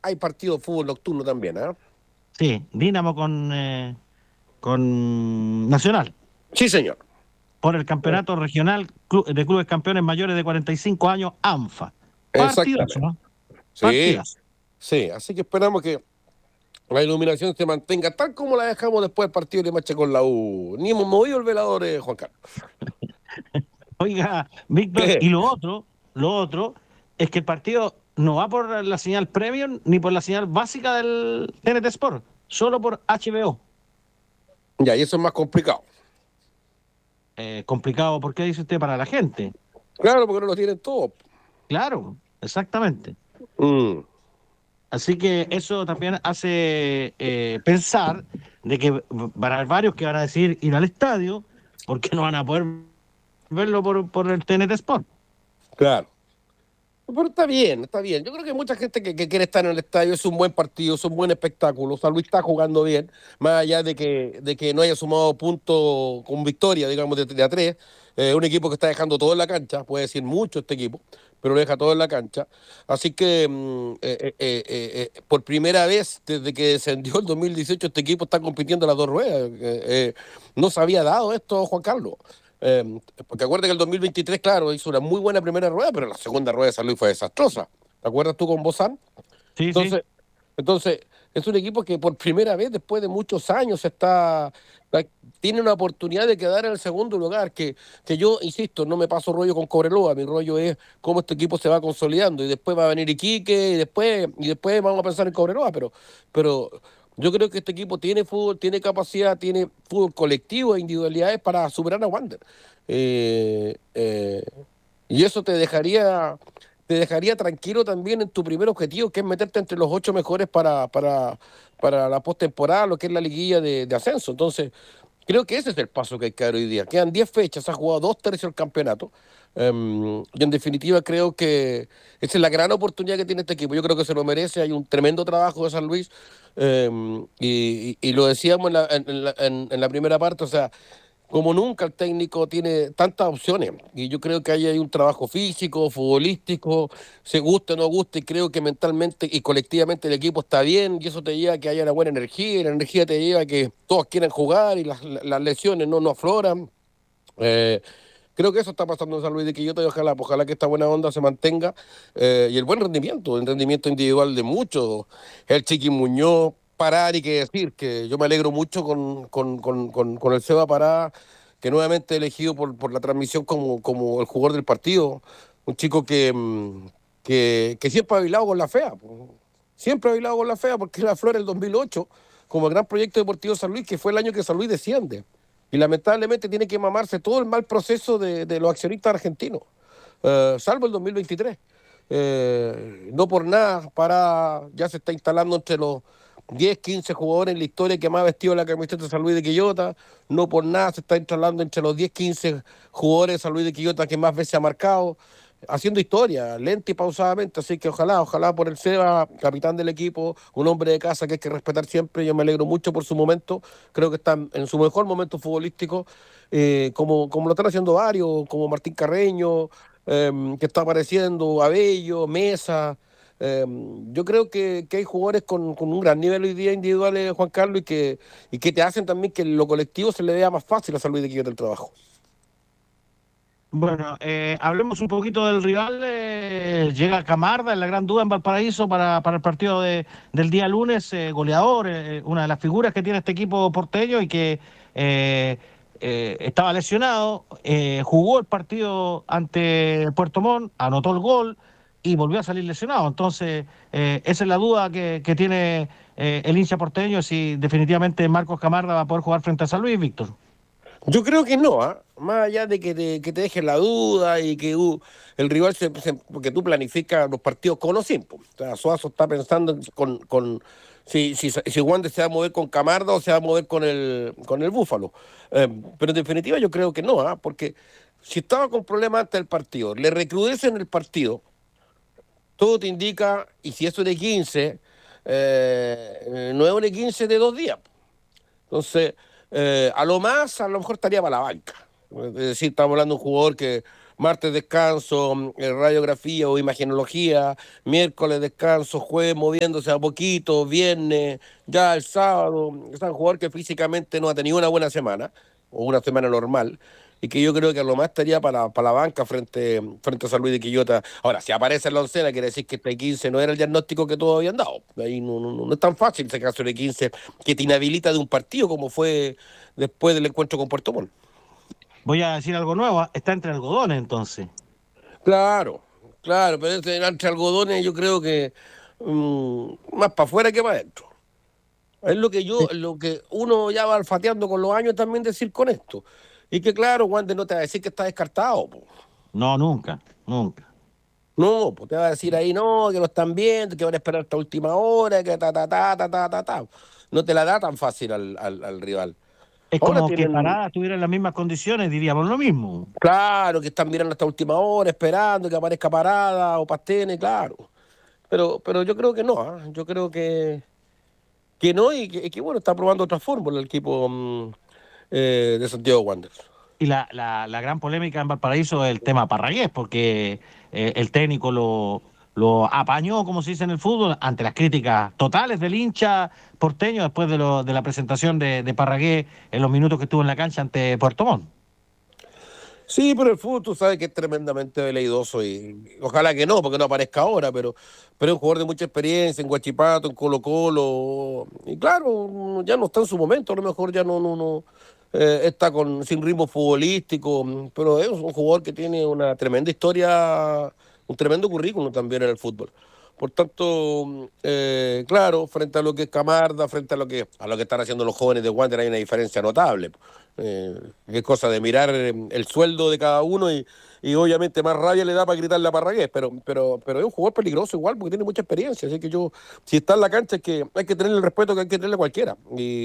hay partido de fútbol nocturno también, ¿ah? Sí, Dinamo con Nacional Sí, señor. por el campeonato regional de clubes campeones mayores de 45 años, ANFA. Partidazo, Exactamente. ¿no? Sí, Partidazo. sí. Así que esperamos que la iluminación se mantenga tal como la dejamos después del partido de Mache con la U. Ni hemos movido el velador, Juan Carlos. Oiga, Víctor, ¿Qué? y lo otro es que el partido no va por la señal premium ni por la señal básica del TNT Sport, solo por HBO. Ya, y eso es más complicado. Complicado, ¿por qué dice usted? Para la gente. Claro, porque no lo tienen todo. Claro, exactamente. Mm. Así que eso también hace pensar de que van a haber varios que van a decir ir al estadio porque no van a poder verlo por el TNT Sport. Claro. Pero está bien, está bien. Yo creo que hay mucha gente que quiere estar en el estadio. Es un buen partido, es un buen espectáculo. San Luis está jugando bien, más allá de que no haya sumado puntos con victoria, digamos, de a tres. Un equipo que está dejando todo en la cancha, puede decir mucho este equipo, pero lo deja todo en la cancha. Así que por primera vez desde que descendió el 2018, este equipo está compitiendo a las dos ruedas. No se había dado esto, Juan Carlos. Porque acuérdate que el 2023, claro, hizo una muy buena primera rueda, pero la segunda rueda de San Luis fue desastrosa. ¿Te acuerdas tú con Bozán? Sí, sí. Entonces, entonces, es un equipo que por primera vez, después de muchos años, tiene una oportunidad de quedar en el segundo lugar. Que yo, insisto, no me paso rollo con Cobreloa, mi rollo es cómo este equipo se va consolidando. Y después va a venir Iquique, y después vamos a pensar en Cobreloa, pero yo creo que este equipo tiene fútbol, tiene capacidad, tiene fútbol colectivo e individualidades para superar a Wander. Eh, eh, y eso te dejaría tranquilo también en tu primer objetivo, que es meterte entre los ocho mejores para la postemporada, lo que es la liguilla de ascenso. Entonces, creo que ese es el paso que hay que dar hoy día. Quedan 10 fechas, ha jugado dos tercios del campeonato. Y en definitiva creo que esa es la gran oportunidad que tiene este equipo. Yo creo que se lo merece. Hay un tremendo trabajo de San Luis. Y lo decíamos en la primera parte, o sea, como nunca el técnico tiene tantas opciones. Y yo creo que ahí hay un trabajo físico, futbolístico, se guste o no guste, y creo que mentalmente y colectivamente el equipo está bien, y eso te lleva a que haya una buena energía, y la energía te lleva a que todos quieran jugar y las lesiones no afloran. Eh, Creo que eso está pasando en San Luis de Quillota, y ojalá que esta buena onda se mantenga, y el rendimiento individual de muchos, el Chiqui Muñoz, Parar, y que decir que yo me alegro mucho con el Seba Pará, que nuevamente elegido por la transmisión como el jugador del partido, un chico que siempre ha bailado con la fea, po. Siempre ha bailado con la fea, porque la Flor el 2008 como el gran proyecto deportivo San Luis, que fue el año que San Luis desciende. Y lamentablemente tiene que mamarse todo el mal proceso de los accionistas argentinos, salvo el 2023. No por nada, ya se está instalando entre los 10, 15 jugadores en la historia que más ha vestido la camiseta de San Luis de Quillota. No por nada se está instalando entre los 10, 15 jugadores de San Luis de Quillota que más veces ha marcado, haciendo historia, lenta y pausadamente. Así que ojalá por el Seba, capitán del equipo, un hombre de casa que hay que respetar siempre. Yo me alegro mucho por su momento. Creo que está en su mejor momento futbolístico, como lo están haciendo varios, como Martín Carreño, que está apareciendo, Abello, Mesa. Eh, yo creo que hay jugadores con un gran nivel hoy día individual, Juan Carlos, y que te hacen también que lo colectivo se le vea más fácil a San Luis de Quillota el trabajo. Bueno, hablemos un poquito del rival. Llega Camarda en la gran duda en Valparaíso para el partido del día lunes. Goleador, una de las figuras que tiene este equipo porteño y que estaba lesionado. Jugó el partido ante Puerto Montt, anotó el gol y volvió a salir lesionado. Entonces, esa es la duda que tiene el hincha porteño, si definitivamente Marcos Camarda va a poder jugar frente a San Luis, Víctor. Yo creo que no, ¿ah? Más allá de que te deje la duda y que el rival porque tú planificas los partidos con o sin, po. O sea, Suazo está pensando si Wander se va a mover con Camarda o se va a mover con el Búfalo. Pero en definitiva yo creo que no, ¿ah? Porque si estaba con problemas antes del partido, le recrudecen el partido, todo te indica, y si eso de 15, no es un de 15 de 2 días. A lo mejor estaría para la banca. Es decir, estamos hablando de un jugador que martes descanso, radiografía o imagenología, miércoles descanso, jueves moviéndose a poquito, viernes, ya el sábado, es un jugador que físicamente no ha tenido una buena semana, o una semana normal, y que yo creo que a lo más estaría para la banca frente a San Luis de Quillota. Ahora, si aparece en la oncena, quiere decir que este 15 no era el diagnóstico que todos habían dado. Ahí no es tan fácil ese caso de 15 que te inhabilita de un partido como fue después del encuentro con Puerto Montt. Voy a decir algo nuevo, está entre algodones entonces. Claro, claro, pero entre algodones yo creo que más para afuera que para adentro. Es lo que uno ya va olfateando con los años también decir con esto. Y que claro, Wander no te va a decir que está descartado, po. No, nunca, nunca. No, pues te va a decir ahí, no, que lo están viendo, que van a esperar hasta última hora, que ta. No te la da tan fácil al rival. Es Ahora como que tienen, Parada tuviera las mismas condiciones, diríamos lo mismo. claro, que están mirando hasta última hora, esperando que aparezca Parada o Pastene, claro. Pero yo creo que no, ¿ah? Yo creo que no y que, bueno, está probando otra fórmula el equipo de Santiago Wanderers. Y la gran polémica en Valparaíso es el tema Parragués, porque el técnico lo apañó, como se dice en el fútbol, ante las críticas totales del hincha porteño después de la presentación de Parragués en los minutos que estuvo en la cancha ante Puerto Montt. Sí, pero el fútbol tú sabes que es tremendamente veleidoso y ojalá que no, porque no aparezca ahora, pero es un jugador de mucha experiencia en Guachipato, en Colo-Colo, y claro, ya no está en su momento, a lo mejor ya no está sin ritmo futbolístico, pero es un jugador que tiene una tremenda historia, un tremendo currículum también en el fútbol. Por tanto, claro, frente a lo que es Camarda, frente a lo que están haciendo los jóvenes de Wander, hay una diferencia notable. Es cosa de mirar el sueldo de cada uno y obviamente más rabia le da para gritarle a Parragués, pero es un jugador peligroso igual porque tiene mucha experiencia, así que si está en la cancha es que hay que tenerle el respeto que hay que tenerle a cualquiera.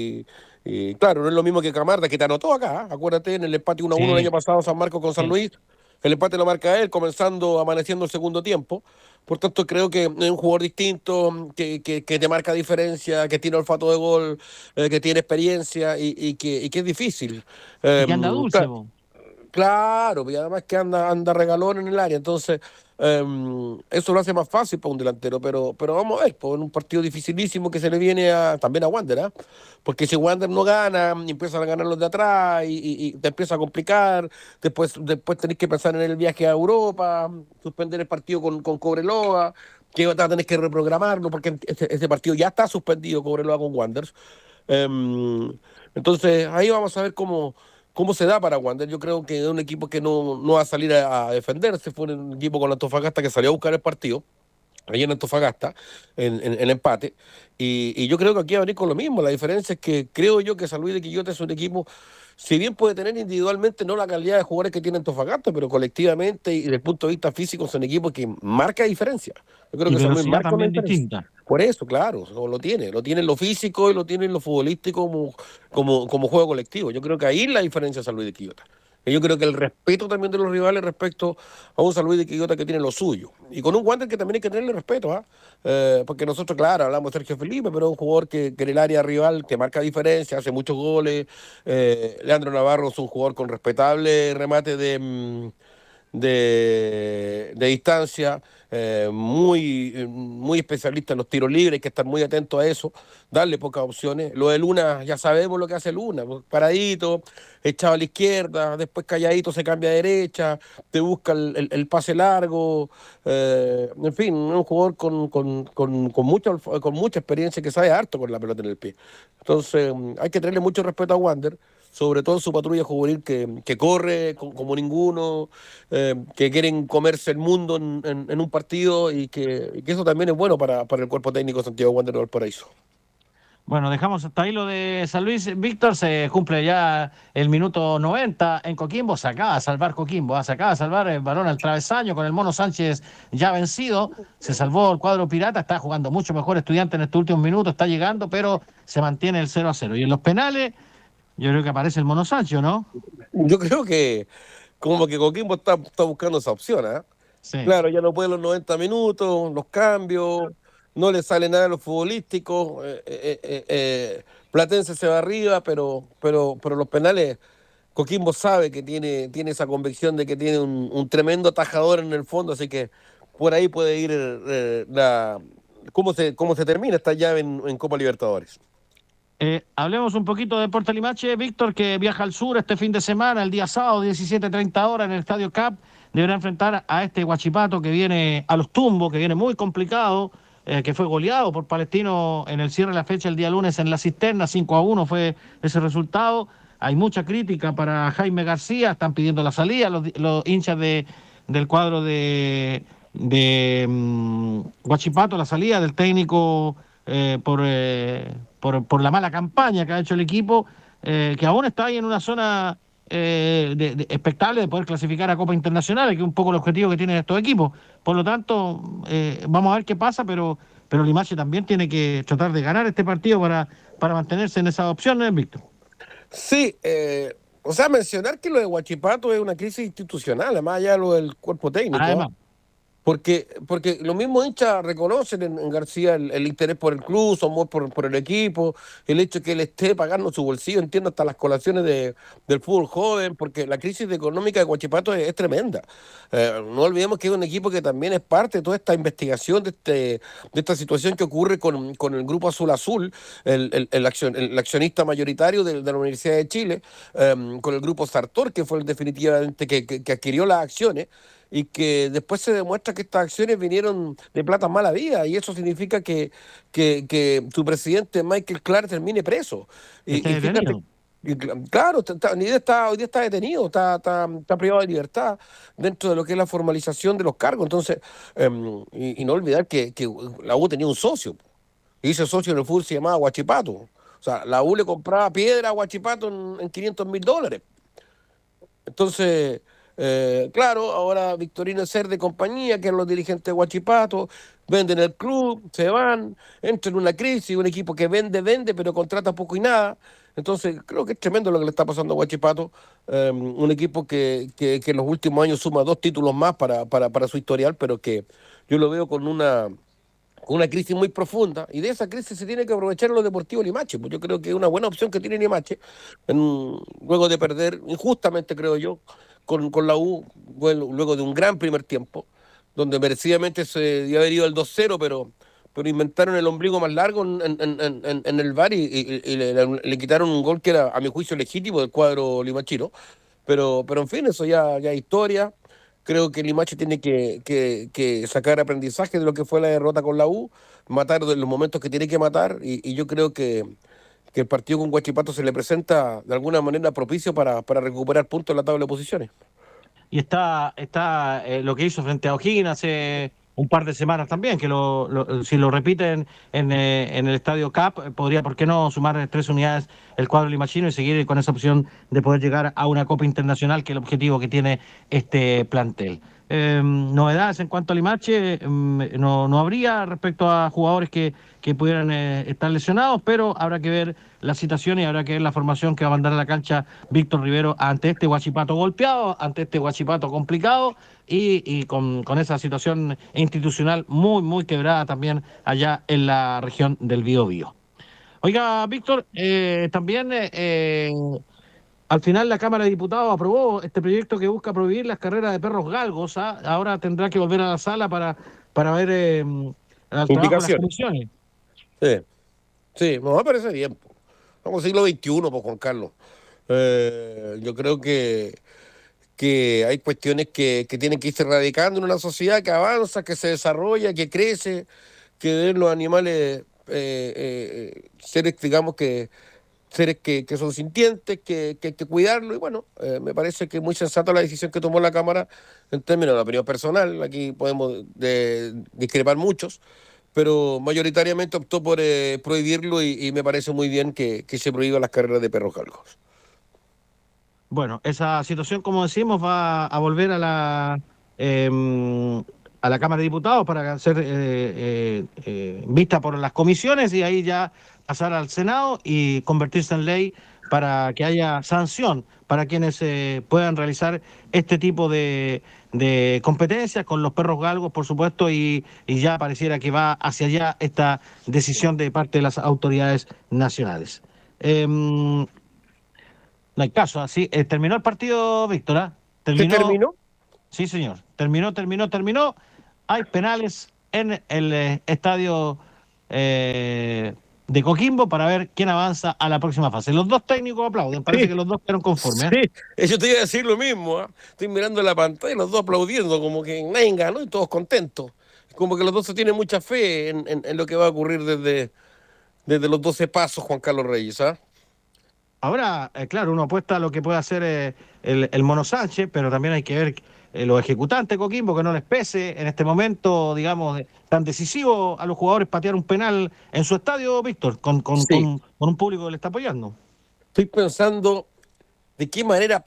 Y claro, no es lo mismo que Camarda, que te anotó acá, ¿eh? Acuérdate, en el empate 1-1 el Sí, año pasado San Marcos con San sí. Luis, el empate lo marca él, amaneciendo el segundo tiempo. Por tanto, creo que es un jugador distinto, que te marca diferencia, que tiene olfato de gol, que tiene experiencia y que es difícil. Y que anda dulce, Claro, po. claro, y además que anda regalón en el área, entonces eso lo hace más fácil para un delantero, pero vamos a ver, pues, en un partido dificilísimo que se le viene también a Wander, ¿ah? Porque si Wander no gana, y empiezan a ganar los de atrás y te empieza a complicar, después tenés que pensar en el viaje a Europa, suspender el partido con Cobreloa, que vas a tener que reprogramarlo, porque ese partido ya está suspendido, Cobreloa con Wanderers. Entonces, ahí vamos a ver cómo se da para Wander. Yo creo que es un equipo que no va a salir a defenderse. Fue un equipo con Antofagasta que salió a buscar el partido, ahí en Antofagasta, en empate. Y yo creo que aquí va a venir con lo mismo. La diferencia es que creo yo que San Luis de Quillota es un equipo, si bien puede tener individualmente no la calidad de jugadores que tiene Antofagasta, pero colectivamente y desde el punto de vista físico son equipos que marca diferencia. Yo creo Y que San Luis velocidad marca una también diferencia. distinta. Por eso, claro, lo tiene en lo físico y lo tiene en lo futbolístico como juego colectivo. Yo creo que ahí es la diferencia de San Luis de Quillota. Y yo creo que el respeto también de los rivales respecto a un San Luis de Quillota que tiene lo suyo. Y con un Wander que también hay que tenerle respeto, ¿ah? Porque nosotros, claro, hablamos de Sergio Felipe, pero es un jugador que en el área rival que marca diferencia, hace muchos goles. Leandro Navarro es un jugador con respetable remate de distancia, muy especialista en los tiros libres, hay que estar muy atento a eso, darle pocas opciones. Lo de Luna, ya sabemos lo que hace Luna, pues, paradito, echado a la izquierda, después calladito se cambia a derecha, te busca el pase largo, en fin, un jugador con mucha experiencia que sabe harto con la pelota en el pie. Entonces, hay que tenerle mucho respeto a Wander, sobre todo en su patrulla juvenil que corre como ninguno, que quieren comerse el mundo en un partido y que eso también es bueno para el cuerpo técnico de Santiago Wander de Valparaíso. Bueno, dejamos hasta ahí lo de San Luis. Víctor, se cumple ya el minuto 90 en Coquimbo. Se acaba de salvar Coquimbo, se acaba de salvar el balón al travesaño con el Mono Sánchez ya vencido. Se salvó el cuadro pirata, está jugando mucho mejor Estudiante en estos últimos minutos, está llegando, pero se mantiene el 0-0. Y en los penales, yo creo que aparece el Mono Sánchez, ¿no? Yo creo que como que Coquimbo está buscando esa opción, ¿ah? Sí. Claro, ya no puede los 90 minutos, los cambios, no le sale nada de lo futbolístico. Platense se va arriba, pero los penales Coquimbo sabe que tiene esa convicción de que tiene un tremendo atajador en el fondo, así que por ahí puede ir cómo se termina esta llave en Copa Libertadores. Hablemos un poquito de Deportes Limache, Víctor, que viaja al sur este fin de semana, el día sábado, 17:30 horas en el Estadio Cap. Deberá enfrentar a este Huachipato que viene a los tumbos, que viene muy complicado, que fue goleado por Palestino en el cierre de la fecha el día lunes en la Cisterna, 5-1 fue ese resultado. Hay mucha crítica para Jaime García, están pidiendo la salida los hinchas del cuadro de Huachipato, la salida del técnico por la mala campaña que ha hecho el equipo, que aún está ahí en una zona expectable de poder clasificar a Copa Internacional, que es un poco el objetivo que tienen estos equipos. Por lo tanto, vamos a ver qué pasa, pero Limache también tiene que tratar de ganar este partido para mantenerse en esa opción, ¿no, Víctor? Sí, o sea, mencionar que lo de Huachipato es una crisis institucional, más allá de lo del cuerpo técnico, ¿ah? Además, Porque los mismos hinchas reconocen en García el interés por el club, su amor por el equipo, el hecho de que él esté pagando su bolsillo, entiendo, hasta las colaciones del fútbol joven, porque la crisis económica de Huachipato es tremenda. No olvidemos que es un equipo que también es parte de toda esta investigación de esta situación que ocurre con el Grupo Azul Azul, el accionista mayoritario de la Universidad de Chile, con el Grupo Sartor, que fue el definitivamente que adquirió las acciones y que después se demuestra que estas acciones vinieron de plata mala vida y eso significa que su presidente Michael Clark termine preso. este Y fíjate, detenido. claro, hoy día está detenido, está privado de libertad dentro de lo que es la formalización de los cargos. Entonces, y no olvidar que la U tenía un socio, y ese socio en el fútbol se llamaba Huachipato. O sea, la U le compraba piedra a Huachipato en $500.000. Entonces, claro, ahora Victorino Ser de compañía, que eran los dirigentes de Huachipato, venden el club, se van, entran en una crisis, un equipo que vende, pero contrata poco y nada. Entonces, creo que es tremendo lo que le está pasando a Huachipato, un equipo que en los últimos años suma 2 títulos más para su historial, pero que yo lo veo con una crisis muy profunda, y de esa crisis se tiene que aprovechar los Deportivos Limache, pues yo creo que es una buena opción que tiene Limache, luego de perder injustamente, creo yo, con la U, bueno, luego de un gran primer tiempo, donde merecidamente se debió haber ido al 2-0, pero inventaron el ombligo más largo en el VAR y le quitaron un gol que era, a mi juicio, legítimo del cuadro limachino, pero en fin, eso ya es historia. Creo que Limache tiene que sacar aprendizaje de lo que fue la derrota con la U, matar de los momentos que tiene que matar, y yo creo que el partido con Huachipato se le presenta de alguna manera propicio para recuperar puntos en la tabla de posiciones. Y está lo que hizo frente a O'Higgins hace un par de semanas también, que si lo repiten en el Estadio Cap, podría, ¿por qué no?, sumar 3 unidades el cuadro limachino y seguir con esa opción de poder llegar a una Copa Internacional, que es el objetivo que tiene este plantel. Novedades en cuanto a Limache, no habría respecto a jugadores que pudieran estar lesionados, pero habrá que ver la situación y habrá que ver la formación que va a mandar a la cancha Víctor Rivero ante este Huachipato golpeado, ante este Huachipato complicado y con esa situación institucional muy, muy quebrada también allá en la región del Biobío. Oiga, Víctor, también al final la Cámara de Diputados aprobó este proyecto que busca prohibir las carreras de perros galgos, ¿ah? Ahora tendrá que volver a la sala para ver el trabajo de las Indicaciones. comisiones. Sí, sí, me parece bien, po. Vamos siglo XXI, pues, Juan Carlos. Yo creo que hay cuestiones que tienen que irse erradicando en una sociedad que avanza, que se desarrolla, que crece, que ven los animales seres, digamos, seres que son sintientes, que hay que cuidarlo, y bueno, me parece que es muy sensata la decisión que tomó la Cámara en términos de la opinión personal. Aquí podemos discrepar muchos, pero mayoritariamente optó por prohibirlo, y me parece muy bien que se prohíban las carreras de perros galgos. Bueno, esa situación, como decimos, va a volver eh, a la Cámara de Diputados para ser vista por las comisiones y ahí ya pasar al Senado y convertirse en ley para que haya sanción para quienes puedan realizar este tipo de competencias con los perros galgos, por supuesto, y ya pareciera que va hacia allá esta decisión de parte de las autoridades nacionales. No hay caso. Así terminó el partido, Víctor. ¿Ah? ¿Se terminó? Sí, señor. Terminó. Hay penales en el estadio de Coquimbo para ver quién avanza a la próxima fase. Los dos técnicos aplauden. Parece Sí, que los dos quedaron conformes. sí, yo te iba a decir lo mismo. Estoy mirando la pantalla y los dos aplaudiendo, como que nadie ganó y todos contentos. Como que los dos se tienen mucha fe en lo que va a ocurrir desde los 12 pasos, Juan Carlos Reyes, ¿ah? Ahora, claro, uno apuesta a lo que puede hacer el Mono Sánchez, pero también hay que ver los ejecutantes, Coquimbo, que no les pese en este momento, digamos, tan decisivo a los jugadores patear un penal en su estadio, Víctor, Sí. con un público que le está apoyando. Estoy pensando de qué manera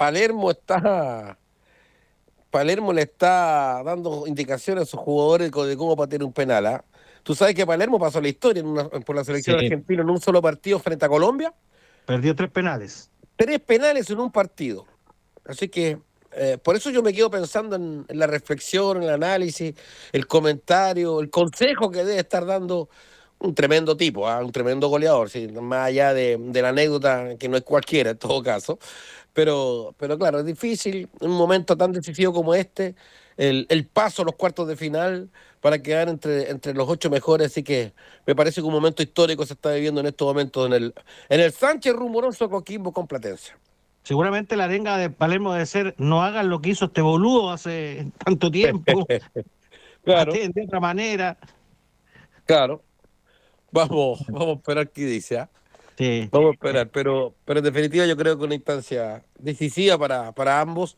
Palermo le está dando indicaciones a sus jugadores de cómo patear un penal, ¿ah? Tú sabes que Palermo pasó la historia por la selección Sí, argentina en un solo partido frente a Colombia. perdió 3 penales. 3 penales en un partido. Así que por eso yo me quedo pensando en la reflexión, en el análisis, el comentario, el consejo que debe estar dando un tremendo tipo, ¿ah? Un tremendo goleador, sí, más allá de la anécdota, que no es cualquiera en todo caso. Pero claro, es difícil, en un momento tan decisivo como este, el paso a los cuartos de final para quedar entre los 8 mejores. Así que me parece que un momento histórico se está viviendo en estos momentos en el Sánchez rumoroso Coquimbo con Platense. Seguramente la arenga de Palermo debe ser: no hagan lo que hizo este boludo hace tanto tiempo, Claro, pateen de otra manera. claro. Vamos a esperar qué dice, ¿ah? Sí. Vamos a esperar, pero en definitiva yo creo que una instancia decisiva para ambos.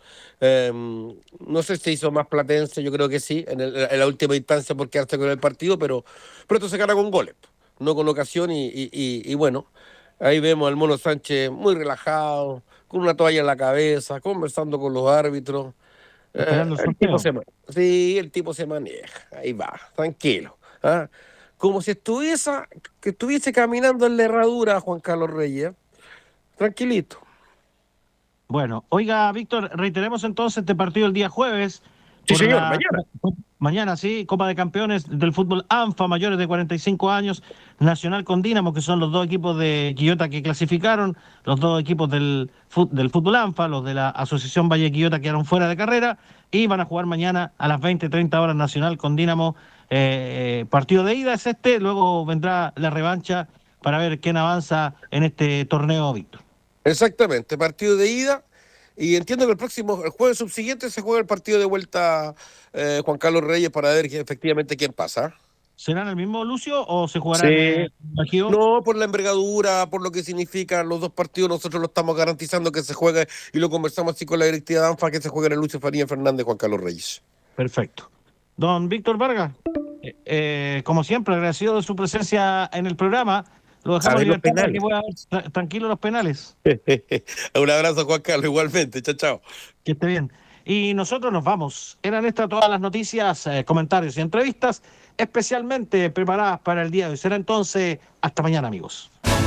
No sé si hizo más Platense, yo creo que sí, en la última instancia por quedarse con el partido, pero esto se gana con goles, no con ocasión y bueno, ahí vemos al Mono Sánchez muy relajado, con una toalla en la cabeza, conversando con los árbitros. Esperando el El tipo sorteo. sí, el tipo se maneja, ahí va, tranquilo. ¿Ah? Como si que estuviese caminando en la herradura Juan Carlos Reyes, tranquilito. Bueno, oiga, Víctor, reiteremos entonces este partido el día jueves Sí, por señor, la mañana. mañana, sí, Copa de Campeones del fútbol ANFA, mayores de 45 años, Nacional con Dínamo, que son los dos equipos de Quillota que clasificaron, los dos equipos del fútbol ANFA, los de la Asociación Valle Quillota quedaron fuera de carrera y van a jugar mañana a las 20:30 horas Nacional con Dínamo. Partido de ida es este, luego vendrá la revancha para ver quién avanza en este torneo, Víctor. Exactamente, partido de ida. Y entiendo que el jueves subsiguiente se juega el partido de vuelta, Juan Carlos Reyes, para ver efectivamente quién pasa. ¿Será en el mismo Lucio o se jugará en Sí. el Bajío? No, por la envergadura, por lo que significan los dos partidos, nosotros lo estamos garantizando que se juegue y lo conversamos así con la directiva de ANFA, que se juegue en el Lucio Faría Fernández, Juan Carlos Reyes. Perfecto. Don Víctor Vargas, como siempre, agradecido de su presencia en el programa. Lo A dejamos en ver los libertad para que penales. pueda ver tranquilo los penales. Un abrazo, Juan Carlos, igualmente. Chao, chao. Que esté bien. Y nosotros nos vamos. Eran estas todas las noticias, comentarios y entrevistas especialmente preparadas para el día de hoy. Será entonces hasta mañana, amigos.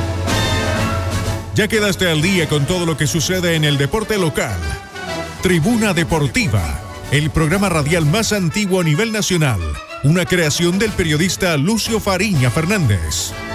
Ya quedaste al día con todo lo que sucede en el deporte local. Tribuna Deportiva, el programa radial más antiguo a nivel nacional. Una creación del periodista Lucio Fariña Fernández.